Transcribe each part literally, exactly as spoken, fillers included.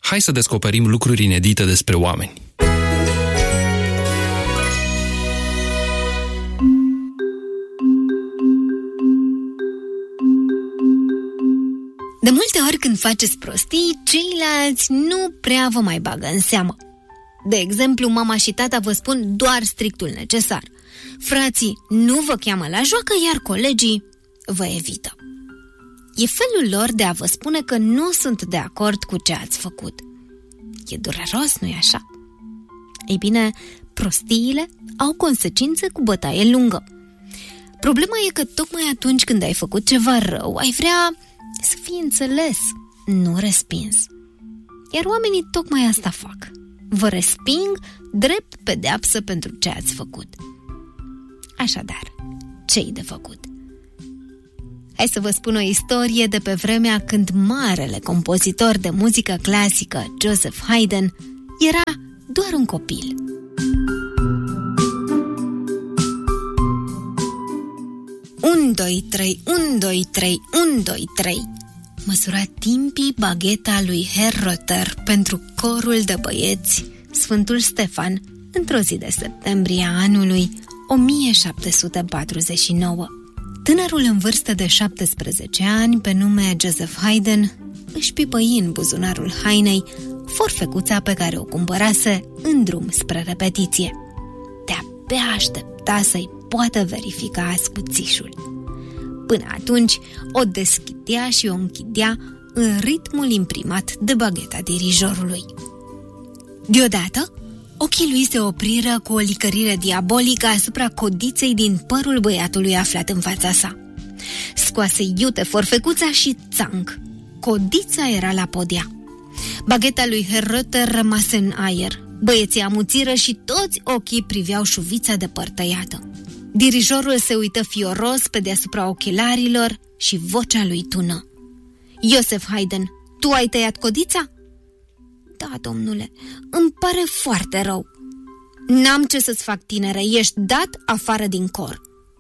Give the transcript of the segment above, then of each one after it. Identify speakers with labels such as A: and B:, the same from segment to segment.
A: Hai să descoperim lucruri inedite despre oameni.
B: De multe ori când faceți prostii, ceilalți nu prea vă mai bagă în seamă. De exemplu, mama și tata vă spun doar strictul necesar. Frații nu vă cheamă la joacă, iar colegii vă evită. E felul lor de a vă spune că nu sunt de acord cu ce ați făcut. E dureros, nu-i așa? Ei bine, prostiile au consecințe cu bătaie lungă. Problema e că tocmai atunci când ai făcut ceva rău, ai vrea să fii înțeles, nu respins. Iar oamenii tocmai asta fac. Vă resping drept pedeapsă pentru ce ați făcut. Așadar, ce-i de făcut? Hai să vă spun o istorie de pe vremea când marele compozitor de muzică clasică, Joseph Haydn, era doar un copil. Un, doi, trei, un, doi, trei, un, doi, trei. Măsura timpii bagheta lui Herrotter pentru corul de băieți Sfântul Stefan într-o zi de septembrie a anului o mie șapte sute patruzeci și nouă. Tânărul în vârstă de șaptesprezece ani, pe nume Joseph Haydn, își pipăi în buzunarul hainei forfecuța pe care o cumpărase în drum spre repetiție. De-abia aștepta să-i poată verifica ascuțișul. Până atunci o deschidea și o închidea în ritmul imprimat de bagheta dirijorului. Deodată, ochii lui se opriră cu o licărire diabolică asupra codiței din părul băiatului aflat în fața sa. Scoase iute forfecuța și țanc. Codița era la podea. Bagheta lui Herrotter rămase în aer. Băieții amuțiră și toți ochii priveau șuvița de păr tăiată. Dirijorul se uită fioros pe deasupra ochelarilor și vocea lui tună. Joseph Haydn, tu ai tăiat codița? Da, domnule, îmi pare foarte rău. N-am ce să-ți fac, tinere, ești dat afară din cor.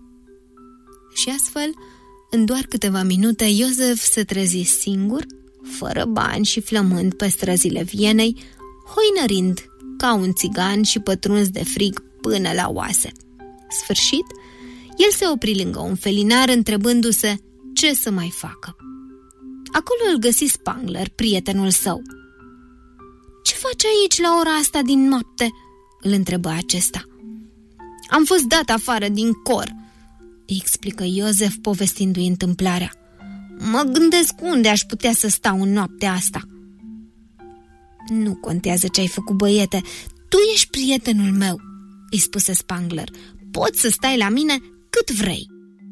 B: Și astfel, în doar câteva minute, Joseph se trezi singur, fără bani și flămând pe străzile Vienei, hoinărind ca un țigan și pătruns de frig până la oase. Sfârșit, el se opri lângă un felinar întrebându-se ce să mai facă. Acolo îl găsi Spangler, prietenul său. Ce faci aici la ora asta din noapte?" îl întrebă acesta. Am fost dat afară din cor," îi explică Joseph povestindu-i întâmplarea. Mă gândesc unde aș putea să stau în noaptea asta." Nu contează ce ai făcut, băiete, tu ești prietenul meu," îi spuse Spangler. Poți să stai la mine cât vrei."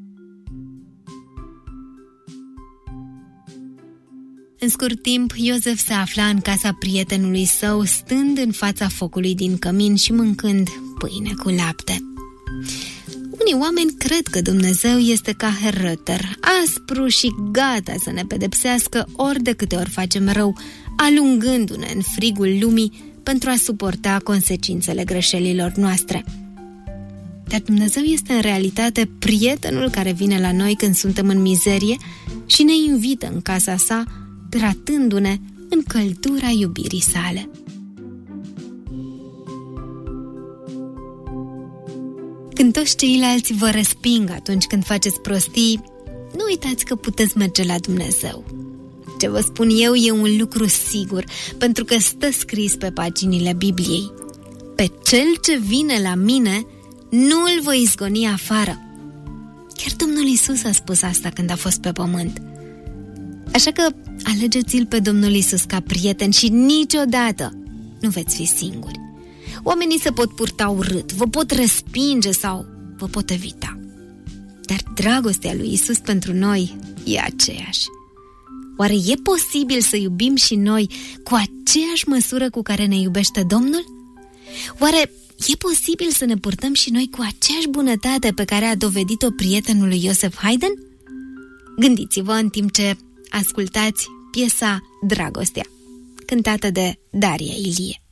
B: În scurt timp, Joseph se afla în casa prietenului său, stând în fața focului din cămin și mâncând pâine cu lapte. Unii oameni cred că Dumnezeu este ca Herrotter, aspru și gata să ne pedepsească ori de câte ori facem rău, alungându-ne în frigul lumii pentru a suporta consecințele greșelilor noastre. Dar Dumnezeu este în realitate prietenul care vine la noi când suntem în mizerie și ne invită în casa sa, tratându-ne în căldura iubirii sale. Când toți ceilalți vă resping atunci când faceți prostii, nu uitați că puteți merge la Dumnezeu. Ce vă spun eu e un lucru sigur, pentru că stă scris pe paginile Bibliei. Pe cel ce vine la mine, nu îl voi izgoni afară. Chiar Domnul Iisus a spus asta când a fost pe pământ. Așa că alegeți-l pe Domnul Iisus ca prieten și niciodată nu veți fi singuri. Oamenii se pot purta urât, vă pot respinge sau vă pot evita. Dar dragostea lui Iisus pentru noi e aceeași. Oare e posibil să iubim și noi cu aceeași măsură cu care ne iubește Domnul? Oare e posibil să ne purtăm și noi cu aceeași bunătate pe care a dovedit-o prietenul lui Joseph Haydn? Gândiți-vă în timp ce ascultați piesa Dragostea, cântată de Daria Ilie.